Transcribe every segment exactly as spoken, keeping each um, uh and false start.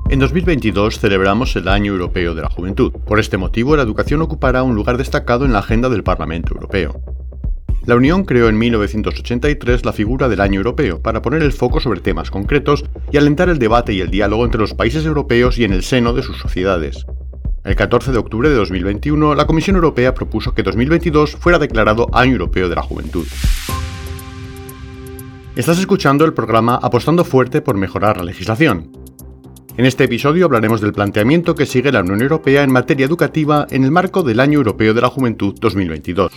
En dos mil veintidós celebramos el Año Europeo de la Juventud. Por este motivo, la educación ocupará un lugar destacado en la agenda del Parlamento Europeo. La Unión creó en mil novecientos ochenta y tres la figura del Año Europeo para poner el foco sobre temas concretos y alentar el debate y el diálogo entre los países europeos y en el seno de sus sociedades. El catorce de octubre de dos mil veintiuno, la Comisión Europea propuso que dos mil veintidós fuera declarado Año Europeo de la Juventud. Estás escuchando el programa Apostando Fuerte por Mejorar la Legislación. En este episodio hablaremos del planteamiento que sigue la Unión Europea en materia educativa en el marco del Año Europeo de la Juventud dos mil veintidós.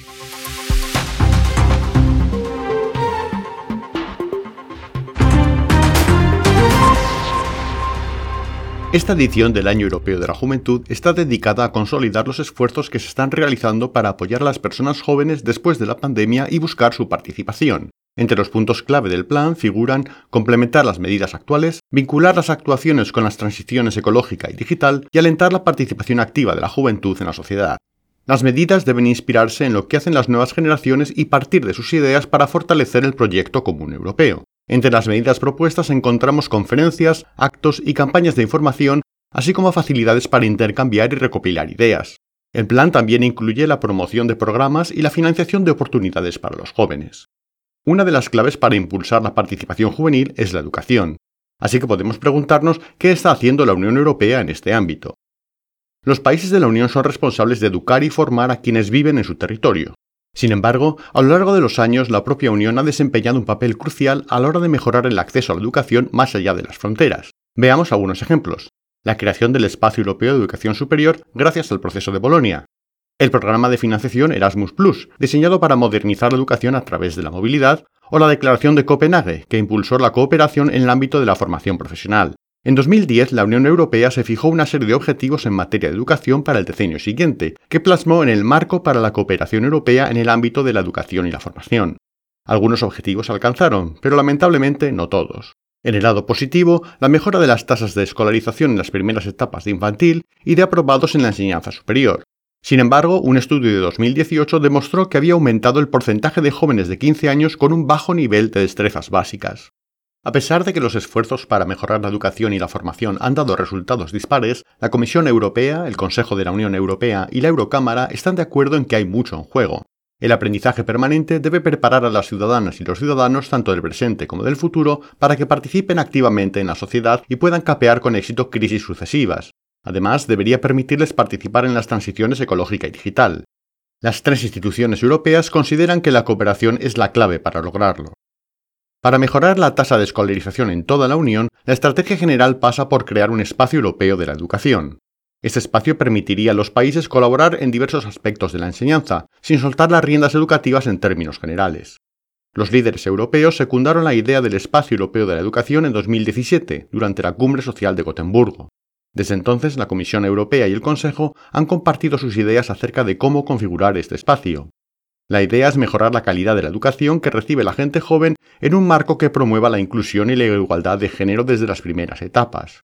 Esta edición del Año Europeo de la Juventud está dedicada a consolidar los esfuerzos que se están realizando para apoyar a las personas jóvenes después de la pandemia y buscar su participación. Entre los puntos clave del plan figuran complementar las medidas actuales, vincular las actuaciones con las transiciones ecológica y digital y alentar la participación activa de la juventud en la sociedad. Las medidas deben inspirarse en lo que hacen las nuevas generaciones y partir de sus ideas para fortalecer el proyecto común europeo. Entre las medidas propuestas encontramos conferencias, actos y campañas de información, así como facilidades para intercambiar y recopilar ideas. El plan también incluye la promoción de programas y la financiación de oportunidades para los jóvenes. Una de las claves para impulsar la participación juvenil es la educación, así que podemos preguntarnos qué está haciendo la Unión Europea en este ámbito. Los países de la Unión son responsables de educar y formar a quienes viven en su territorio. Sin embargo, a lo largo de los años, la propia Unión ha desempeñado un papel crucial a la hora de mejorar el acceso a la educación más allá de las fronteras. Veamos algunos ejemplos. La creación del Espacio Europeo de Educación Superior gracias al proceso de Bolonia. El programa de financiación Erasmus plus, diseñado para modernizar la educación a través de la movilidad, o la Declaración de Copenhague, que impulsó la cooperación en el ámbito de la formación profesional. En dos mil diez, la Unión Europea se fijó una serie de objetivos en materia de educación para el decenio siguiente, que plasmó en el marco para la cooperación europea en el ámbito de la educación y la formación. Algunos objetivos se alcanzaron, pero lamentablemente no todos. En el lado positivo, la mejora de las tasas de escolarización en las primeras etapas de infantil y de aprobados en la enseñanza superior. Sin embargo, un estudio de dos mil dieciocho demostró que había aumentado el porcentaje de jóvenes de quince años con un bajo nivel de destrezas básicas. A pesar de que los esfuerzos para mejorar la educación y la formación han dado resultados dispares, la Comisión Europea, el Consejo de la Unión Europea y la Eurocámara están de acuerdo en que hay mucho en juego. El aprendizaje permanente debe preparar a las ciudadanas y los ciudadanos tanto del presente como del futuro para que participen activamente en la sociedad y puedan capear con éxito crisis sucesivas. Además, debería permitirles participar en las transiciones ecológica y digital. Las tres instituciones europeas consideran que la cooperación es la clave para lograrlo. Para mejorar la tasa de escolarización en toda la Unión, la estrategia general pasa por crear un espacio europeo de la educación. Este espacio permitiría a los países colaborar en diversos aspectos de la enseñanza, sin soltar las riendas educativas en términos generales. Los líderes europeos secundaron la idea del espacio europeo de la educación en dos mil diecisiete, durante la Cumbre Social de Gotemburgo. Desde entonces, la Comisión Europea y el Consejo han compartido sus ideas acerca de cómo configurar este espacio. La idea es mejorar la calidad de la educación que recibe la gente joven en un marco que promueva la inclusión y la igualdad de género desde las primeras etapas.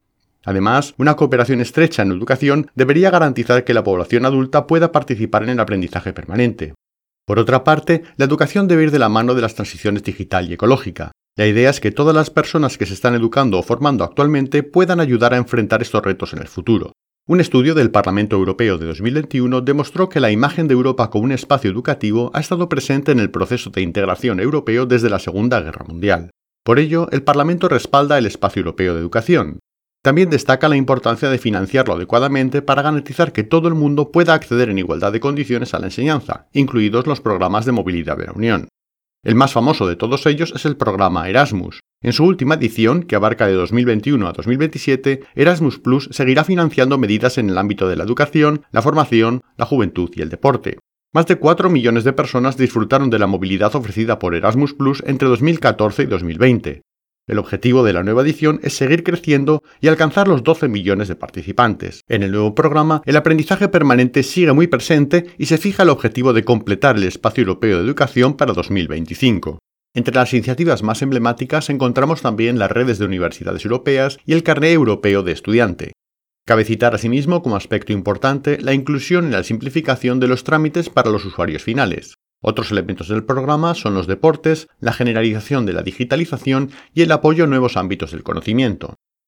Además, una cooperación estrecha en educación debería garantizar que la población adulta pueda participar en el aprendizaje permanente. Por otra parte, la educación debe ir de la mano de las transiciones digital y ecológica. La idea es que todas las personas que se están educando o formando actualmente puedan ayudar a enfrentar estos retos en el futuro. Un estudio del Parlamento Europeo de dos mil veintiuno demostró que la imagen de Europa como un espacio educativo ha estado presente en el proceso de integración europeo desde la Segunda Guerra Mundial. Por ello, el Parlamento respalda el espacio europeo de educación. También destaca la importancia de financiarlo adecuadamente para garantizar que todo el mundo pueda acceder en igualdad de condiciones a la enseñanza, incluidos los programas de movilidad de la Unión. El más famoso de todos ellos es el programa Erasmus. En su última edición, que abarca de dos mil veintiuno a dos mil veintisiete, Erasmus plus seguirá financiando medidas en el ámbito de la educación, la formación, la juventud y el deporte. Más de cuatro millones de personas disfrutaron de la movilidad ofrecida por Erasmus plus entre dos mil catorce y dos mil veinte. El objetivo de la nueva edición es seguir creciendo y alcanzar los doce millones de participantes. En el nuevo programa, el aprendizaje permanente sigue muy presente y se fija el objetivo de completar el espacio europeo de educación para dos mil veinticinco. Entre las iniciativas más emblemáticas encontramos también las redes de universidades europeas y el carné europeo de estudiante. Cabe citar asimismo como aspecto importante la inclusión y la simplificación de los trámites para los usuarios finales. Otros elementos del programa son los deportes, la generalización de la digitalización y el apoyo a nuevos ámbitos del conocimiento.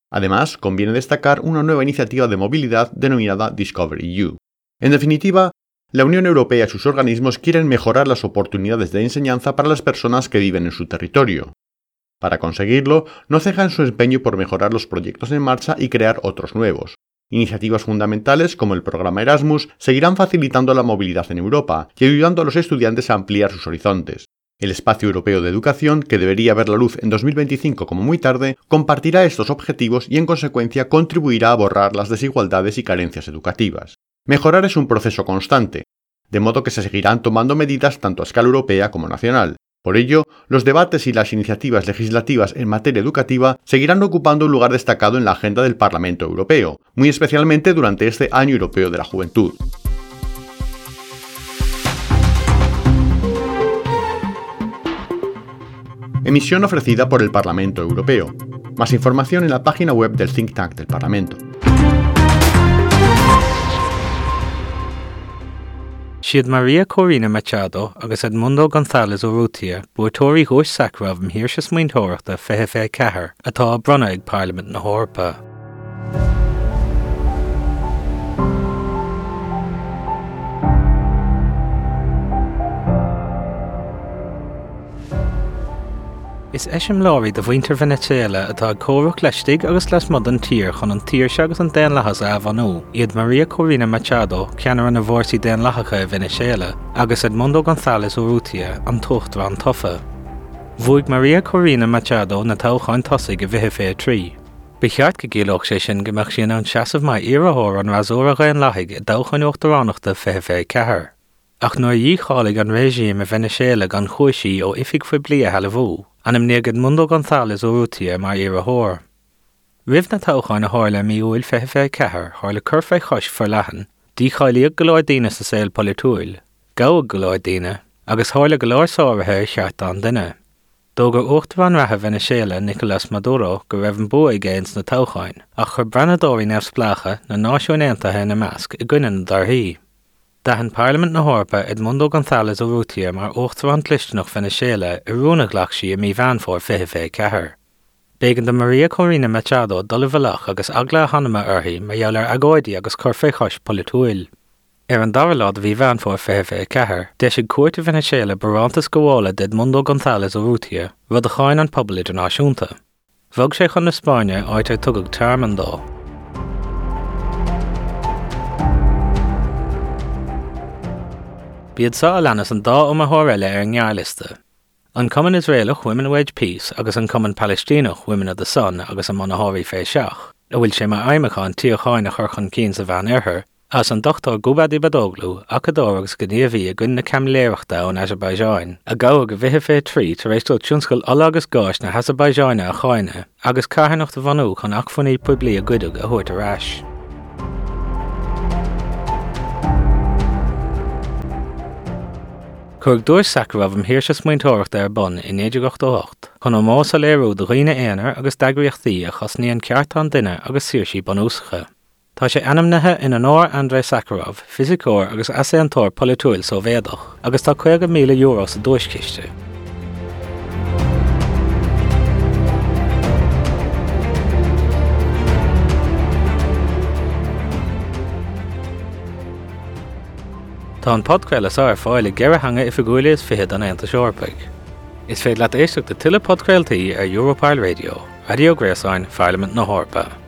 Además, conviene destacar una nueva iniciativa de movilidad denominada Discover E U. En definitiva, la Unión Europea y sus organismos quieren mejorar las oportunidades de enseñanza para las personas que viven en su territorio. Para conseguirlo, no cejan su empeño por mejorar los proyectos en marcha y crear otros nuevos. Iniciativas fundamentales como el programa Erasmus seguirán facilitando la movilidad en Europa y ayudando a los estudiantes a ampliar sus horizontes. El Espacio Europeo de Educación, que debería ver la luz en dos mil veinticinco como muy tarde, compartirá estos objetivos y en consecuencia contribuirá a borrar las desigualdades y carencias educativas. Mejorar es un proceso constante, de modo que se seguirán tomando medidas tanto a escala europea como nacional. Por ello, los debates y las iniciativas legislativas en materia educativa seguirán ocupando un lugar destacado en la agenda del Parlamento Europeo, muy especialmente durante este Año Europeo de la Juventud. Emisión ofrecida por el Parlamento Europeo. Más información en la página web del Think Tank del Parlamento. Siad Maria Corina Machado agus Edmundo González Urrutia buatóirí Ghos Sacrabh am Hirshe Smaointeoireachta fiche fé cethair atá bronna ag Parliament na Eorpa. Is eisiom láirí do bhaintear Venezuela atá cóireach leistigh agus leis mud an tír chun an tír agus an déan lechas a bhanú. Iad Maria Corina Machado ceanar an a bhórsaí déan lechacha i Venezuela agus Edmundo González Urrutia an tucht bhain tofa. Bhuaigh Maria Corina Machado na tochain tosaigh i bhithe fé trí. Ba cheart go gcéalach sé sin gomach sin an seasamh mai iarrthóir an rasúra an laigh i dóchain uachtaránachta fiche fé cethair. Ach nuair dhí chálaigh an réisiím i Venezuela gan chuaisí ó ifig faoi blia halabhú. Anam níag Edmundo González Urrutia mar iarrthóir. Rih na tochain a háir le míúil fiche fé cethair háir le cur fé chois for leathan, dí cháilíodh go leor daoine sa saol polúil, gabhadh go leor daoine, agus háir le go leor sáirithe i cheartán duine. Dógur uachtarán ratha Venezuela Nicolás Maduro go raibh an bua géins na tochain, ach chur brenadóirí neamhspleacha na náisiúnaontaithe na measc i gcuine na darthaí. Dahan Parliament na Eorpa Edmundo González Urrutia mar uachtarán clisteanach Venezuela i rúnaglach sí a mí bheanfór fiche fé cethair. Bégan de Maria Corina Machado dul bhealach agus agla hanama orthaí mar dheallar agóidí agus cur fé chois polúil. Ar an darlád bhí bheanfór fiche fé cethair, deisig cuairt Venezuela barántas go bhála de Edmundo González Urrutia rud a cháin an pobal idirnáisiúnta. Bhog sé chun na Spáine áit ar tugad tearman dó. Bíad sa alanas an dá um a hóreile ar ngearliste. An Common Israelach Women Wage Peace agus an Common Palestinach Women of the Sun agus an monahóirí fé seach. A bhfuil sé mar aimimeáin tíocháin a churchan cíns a bhean airthir, as an dochtár Gubadi Badoglu acadór agus go níomhí a gunna ceamléireachta ón Azerbaijan, a gabhadh go bhithe fé trí tar éis dul tionscail ala agus gáis na Azerbaijáine a cháine, agus cathairnacht a bhanú chun achfaní poiblí a gcuideach a thuairt arás. Cuirg Ghos Sacrabh am Hirshe Smaointeoireachta ar bun in éideag ochtaíocht, chun ó más a léirú do dhaoine éanair agus dagríochtaí a chosnaíonn ceartán duine agus sirsí bunúsacha. Tá sé anamnathe in an áir Andrei Sakharov, fisicóir agus aséantóir polúil sóvéadach, agus tá chuige míle euro sa dúisciste. Tá an podcréiles ar fáile geire hanga i figúile is fihead an Aontas Eorpaig. Is féad leat éisteach de tuile podcréiltaí ar Europile Radio, Radio Gréasáin, Parliament na Eorpa.